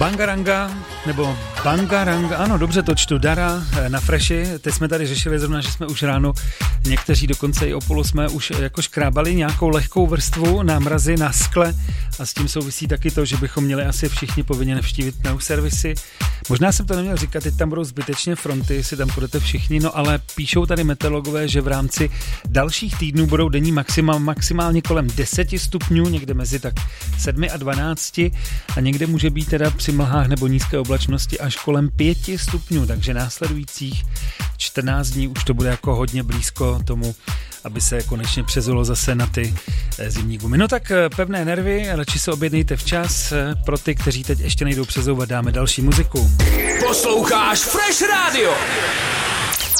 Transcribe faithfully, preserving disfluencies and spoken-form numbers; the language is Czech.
Bangaranga, nebo Bangaranga, ano, dobře to čtu, Dara na Freši. Teď jsme tady řešili zrovna, že jsme už ráno, někteří dokonce i o půl jsme už jako škrábali nějakou lehkou vrstvu námrazy na skle a s tím souvisí taky to, že bychom měli asi všichni povinně navštívit servisy. Možná jsem to neměl říkat, teď tam budou zbytečně fronty, si tam půjdete všichni, no ale píšou tady meteorologové, že v rámci dalších týdnů budou denní maxima maximálně kolem deseti stupňů, někde mezi tak sedmi a dvanácti a někde může být teda při mlhách nebo nízké oblačnosti až kolem pěti stupňů, takže následujících čtrnáct dní už to bude jako hodně blízko tomu, aby se konečně přezulo zase na ty zimní gumy. No tak pevné nervy, radši se objednejte včas. Pro ty, kteří teď ještě nejdou přezouvat, dáme další muziku. Posloucháš Fresh Radio.